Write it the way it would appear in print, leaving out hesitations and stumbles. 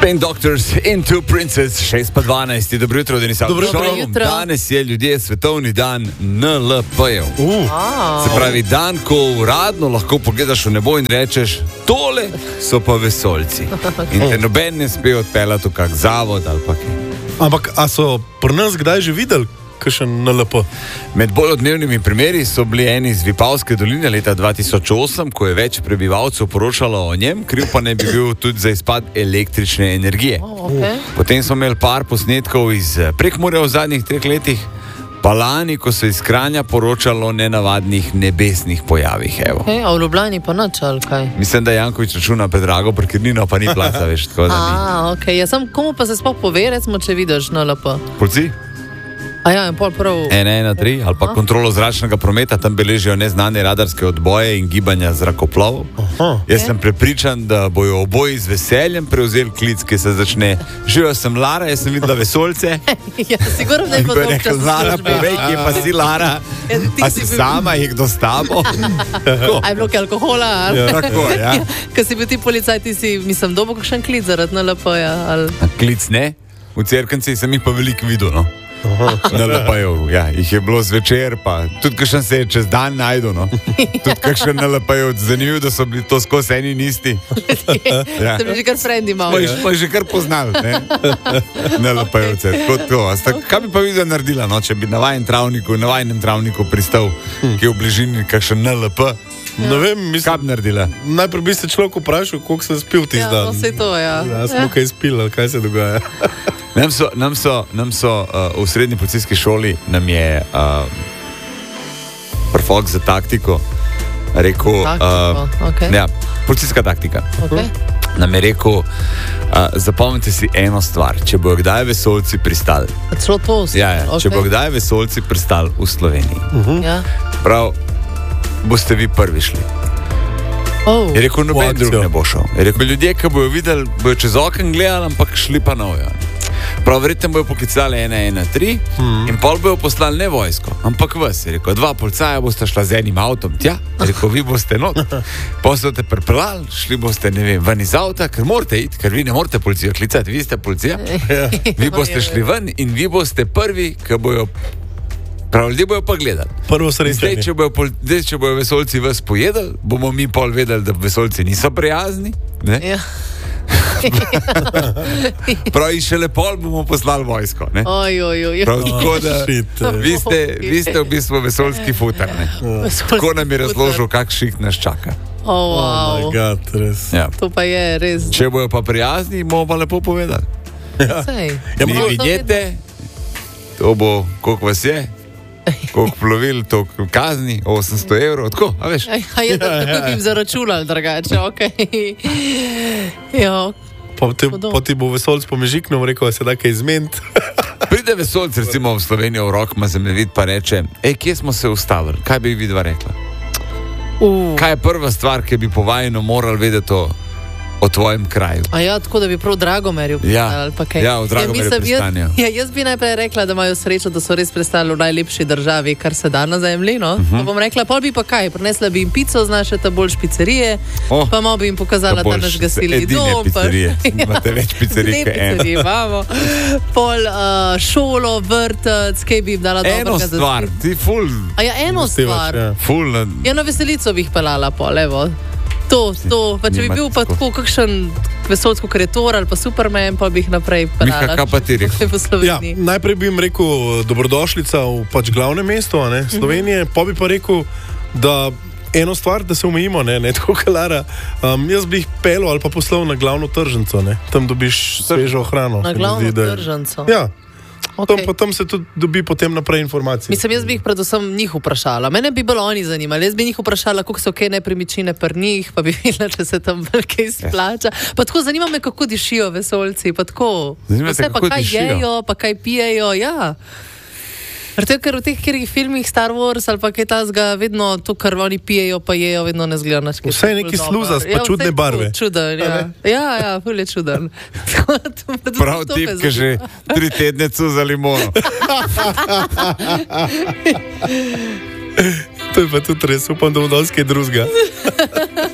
Pain Doctors in Two Princes, 6:12. Dobro jutro, Denis Avšov. Danes je ljudje svetovni dan NLP-jev. Se pravi, dan, ko uradno lahko pogledaš v nebo in rečeš, tole so pa vesoljci. In te noben ne sme odpeljati v kak zavod ali pa kaj. Ampak, a so pri nas kdaj že videli kakšen NLP? Med bolj odmevnimi primeri so bili eni iz Vipavske doline leta 2008, ko je več prebivalcev poročalo o njem, kriv pa ne bi bil tudi za izpad električne energije. Potem smo imeli par posnetkov iz Prekmurja v zadnjih 3 letih, pa lani, ko so iz Kranja poročalo o nenavadnih nebesnih pojavih. A v Ljubljani pa nič, ali kaj? Mislim, da Janković računa predrago parkirnino, pa ni placa več. Tako da ni. Ja, sam komu pa se sploh pove, recimo, če vidiš NLP? Policiji? In pol prav... 113 ali pa kontrolo zračnega prometa, tam beležijo neznane radarske odboje in gibanja zrakoplovov. Jaz sem prepričan, da bojo oboji z veseljem prevzeli klic, ki se začne. Živijo, sem Lara, jaz sem videla vesoljce. Ja, sigurno ne bo dobro čas. Lara, povej, kje pa si Lara? A si sama, je kdo s tabo? A je bilo kaj alkohola? Tako, ja. Ko si bil ti policaj, ti si, mislim, dobil kakšen klic zaradi NLP-ja? Klic ne, v Cerknici sem jih pa veliko videl, no. NLP-jev, ja, jih je bilo zvečer, pa tudi kakšen se je čez dan najdel, no. Tudi kakšen NLP-jev, zanimivo, da so bili to skozi eni in isti. Ja. Ste bi že kar frendi malo. Pa že kar poznali, ne? NLP-jevce, tako. Kaj bi pa videla naredila, no, če bi na vajnem travniku pristal, ki je v bližini kakšen NLP? Ne vem, mislim... Kaj bi naredila? Najprej bi se človek vprašal, koliko sem spil tisti dan. Ja, vse to, ja. Ja, smo kaj spili, kaj se dogaja. Nam so v srednji policijski šoli nam je profok za taktiko rekel, ja, policijska taktika. Nam je rekel, zapomnite si eno stvar, če bojo kdaj vesoljci pristali. Če bojo kdaj vesoljci pristali v Sloveniji. Prav, boste vi prvi šli. Je rekel, noben drug ne bo šel. Je rekel, ljudje, ki bojo videli, bojo čez okno gledali, ampak šli pa novijo. Prav, verjetno bojo poklicali 113 in pol bojo poslali ne vojsko, ampak vas. Je rekel, 2 policaja boste šla z enim avtom tja, je rekel, vi boste not. Pa se boste pripeljali, šli boste, ne vem, ven iz avta, ker morate iti, ker vi ne morate policijo klicati, vi ste policija. Vi boste šli ven in vi boste prvi, ki bojo. Prav, ljudje bojo pa gledali. Zdaj, če bojo vesoljci vas pojedali, bomo mi pol vedeli, da vesoljci niso prijazni. Ne? Ja. Prav, in šele pol bomo poslali vojsko. Ne? Prav, tako da vi ste v bistvu vesoljski futar. Tako nam je razložil, kak šiht nas čaka. Oh my God, res. Ja. To pa je res. Če bojo pa prijazni, bomo pa lepo povedali. Mi vidite, to bo, koliko vas je? Koliko plovil, toliko kazni, 800 evrov, tako, a veš? Tako bi jim zaračunali, drugače, okej. Pa ti bo vesoljc pomežiknil, rekel, da se da kaj izmeniti. Pride vesoljc, recimo v Slovenijo v rok, ima zemljevid, pa reče, kje smo se ustavili, kaj bi vidva rekla? Kaj je prva stvar, ki bi po vajinu morali vedeti o tvojem kraju? Tako da bi prav Dragomerju pristali, ali pa kaj? Ja, v Dragomerju pristanijo. Jaz bi najprej rekla, da imajo srečo, da so res pristali v najlepši državi, kar se da na zemlji, no? Pa bom rekla, pol bi pa kaj, prinesla bi jim pico, znaš, ta bolj špicerije, pa malo bi jim pokazala ta naš gasilni dom. Edine pizzerije, imate več pizzerij, kaj eno. Imamo. Pol šolo, vrtec, kaj bi jim dala dobrega za stvar, ti ful. Eno stvar. Ful. Na veselico bi jih pelala pol, evo. To, pa če bi bil pa tako kakšen vesoljsko kreator ali pa Superman, pa bi jih naprej pelala. Miha, kaj pa ti rekel? Ja, najprej bi jim rekel dobrodošlica v glavnem mestu, Slovenije, pa bi pa rekel, da eno stvar, da se omejimo, ne tako Lara. Jaz bi jih pelil ali pa poslal na glavno tržnico, tam dobiš svežo hrano. Na glavno tržnico? Ja. Tam se tudi dobi potem naprej informacije. Mislim, jaz bi jih predvsem njih vprašala. Mene bi bilo oni zanimali. Jaz bi njih vprašala, koliko so kaj nepremičnine pri njih, pa bi videla, če se tam velike izplača. Pa tako zanima me, kako dišijo vesoljci, pa tako. Vse pa kaj jejo, pa kaj pijejo, ja. Ker v teh filmih Star Wars ali pa kaj tazga, vedno to, kar oni pijejo, pa jejo, vedno ne zgleda nač. Vse je neki sluzast, pa čudne barve. Čuden, ja. Ja, ful je čuden. Prav tip, ki že 3 tedne cuza limono. To je pa tudi res, upam, da bo dosti kaj drugega.